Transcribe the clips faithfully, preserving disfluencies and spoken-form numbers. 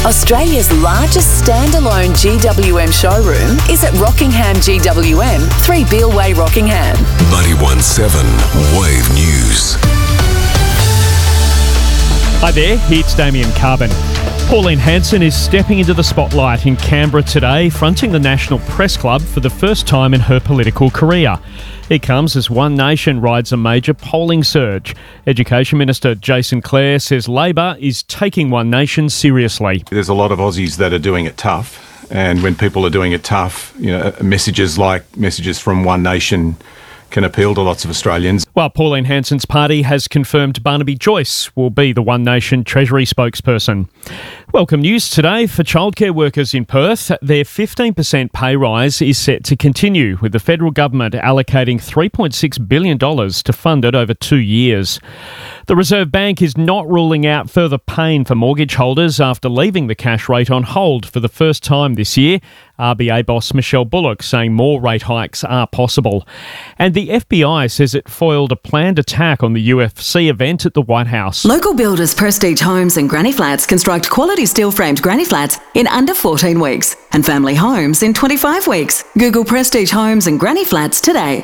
Australia's largest standalone G W M showroom is at Rockingham G W M, three Beale Way, Rockingham. ninety-one point seven Wave News. Hi there, it's Damien Carbon. Pauline Hanson is stepping into the spotlight in Canberra today, fronting the National Press Club for the first time in her political career. It comes as One Nation rides a major polling surge. Education Minister Jason Clare says Labor is taking One Nation seriously. There's a lot of Aussies that are doing it tough, and when people are doing it tough, you know, messages like messages from One Nation can appeal to lots of Australians. While Pauline Hanson's party has confirmed Barnaby Joyce will be the One Nation Treasury spokesperson. Welcome news today for childcare workers in Perth. Their fifteen percent pay rise is set to continue, with the federal government allocating three point six billion dollars to fund it over two years. The Reserve Bank is not ruling out further pain for mortgage holders after leaving the cash rate on hold for the first time this year. R B A boss Michelle Bullock saying more rate hikes are possible. And the F B I says it foiled a planned attack on the U F C event at the White House. Local builders Prestige Homes and Granny Flats construct quality steel-framed granny flats in under fourteen weeks and family homes in twenty-five weeks. Google Prestige Homes and Granny Flats today.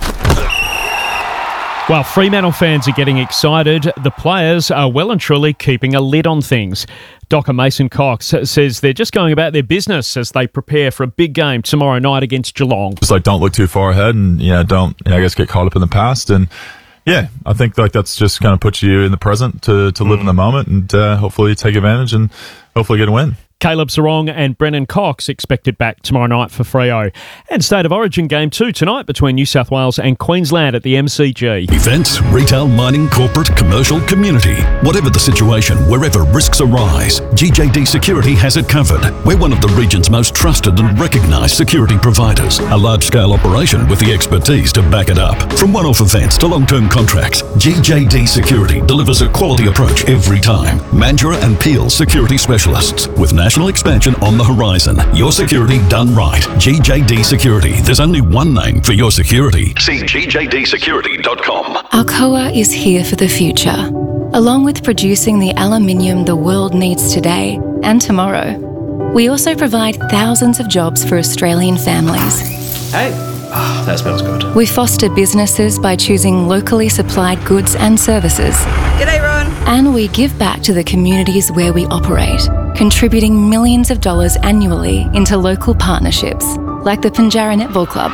While Fremantle fans are getting excited, the players are well and truly keeping a lid on things. Docker Mason Cox says they're just going about their business as they prepare for a big game tomorrow night against Geelong. Just like don't look too far ahead and, you know, don't, you know, I guess get caught up in the past. And yeah, I think like that's just kind of puts you in the present to, to live mm. in the moment and uh, hopefully take advantage and hopefully get a win. Caleb Sarong and Brennan Cox expected back tomorrow night for Freo. And State of Origin Game two tonight between New South Wales and Queensland at the M C G. Events, retail, mining, corporate, commercial, community. Whatever the situation, wherever risks arise, G J D Security has it covered. We're one of the region's most trusted and recognised security providers. A large-scale operation with the expertise to back it up. From one-off events to long-term contracts, G J D Security delivers a quality approach every time. Mandurah and Peel Security Specialists with national expansion on the horizon. Your security done right. G J D Security. There's only one name for your security. See G J D security dot com. Alcoa is here for the future. Along with producing the aluminium the world needs today and tomorrow, we also provide thousands of jobs for Australian families. Hey, oh, that smells good. We foster businesses by choosing locally supplied goods and services. G'day, Ron. And we give back to the communities where we operate, contributing millions of dollars annually into local partnerships, like the Pinjarra Netball Club.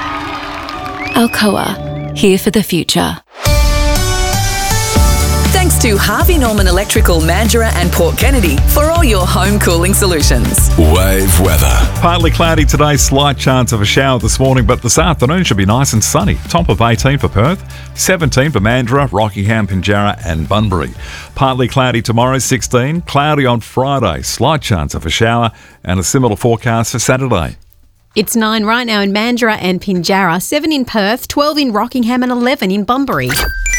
Alcoa, here for the future. Thanks to Harvey Norman Electrical, Mandurah and Port Kennedy for all your home cooling solutions. Wave weather. Partly cloudy today, slight chance of a shower this morning, but this afternoon should be nice and sunny. Top of eighteen for Perth, seventeen for Mandurah, Rockingham, Pinjarra and Bunbury. Partly cloudy tomorrow, sixteen. Cloudy on Friday, slight chance of a shower and a similar forecast for Saturday. It's nine right now in Mandurah and Pinjarra, seven in Perth, twelve in Rockingham and eleven in Bunbury.